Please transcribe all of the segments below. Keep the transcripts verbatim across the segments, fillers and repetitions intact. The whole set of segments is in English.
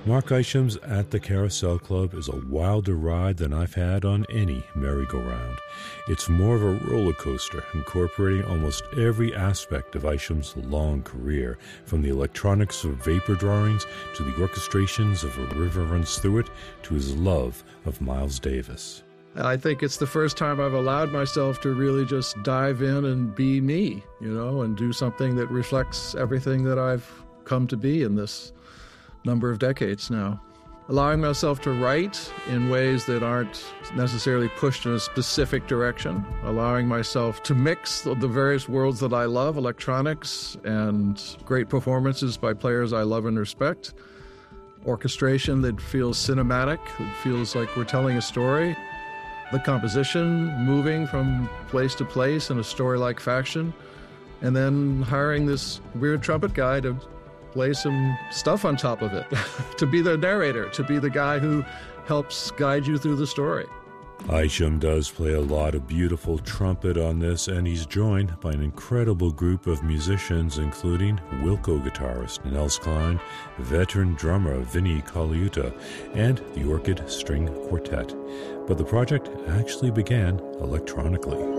Mark Isham's At the Carousel Club is a wilder ride than I've had on any merry-go-round. It's more of a roller coaster, incorporating almost every aspect of Isham's long career, from the electronics of vapor drawings to the orchestrations of A River Runs Through It to his love of Miles Davis. I think it's the first time I've allowed myself to really just dive in and be me, you know, and do something that reflects everything that I've come to be in this number of decades now. Allowing myself to write in ways that aren't necessarily pushed in a specific direction. Allowing myself to mix the various worlds that I love, electronics and great performances by players I love and respect. Orchestration that feels cinematic, that feels like we're telling a story. The composition, moving from place to place in a story-like fashion. And then hiring this weird trumpet guy to play some stuff on top of it, to be the narrator, to be the guy who helps guide you through the story. Isham does play a lot of beautiful trumpet on this, and he's joined by an incredible group of musicians, including Wilco guitarist Nels Cline, veteran drummer Vinnie Colaiuta, and the Orchid String Quartet. But the project actually began electronically.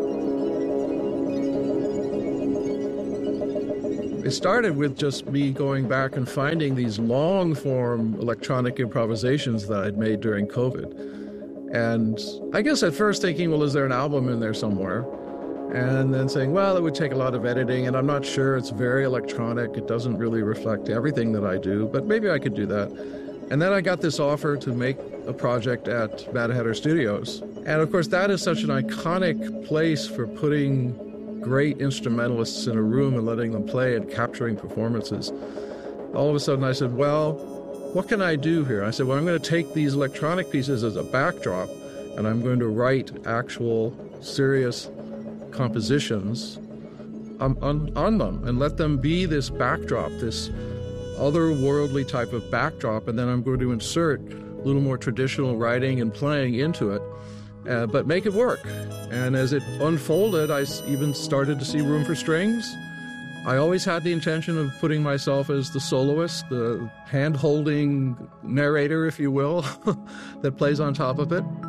It started with just me going back and finding these long-form electronic improvisations that I'd made during COVID. And I guess at first thinking, well, is there an album in there somewhere? And then saying, well, it would take a lot of editing, and I'm not sure. It's very electronic. It doesn't really reflect everything that I do, but maybe I could do that. And then I got this offer to make a project at Mad Hatter Studios. And of course, that is such an iconic place for putting great instrumentalists in a room and letting them play and capturing performances. All of a sudden I said, well, what can I do here? I said, well, I'm going to take these electronic pieces as a backdrop and I'm going to write actual serious compositions on, on, on them and let them be this backdrop, this otherworldly type of backdrop, and then I'm going to insert a little more traditional writing and playing into it, uh, but make it work. And as it unfolded, I even started to see room for strings. I always had the intention of putting myself as the soloist, the hand-holding narrator, if you will, that plays on top of it.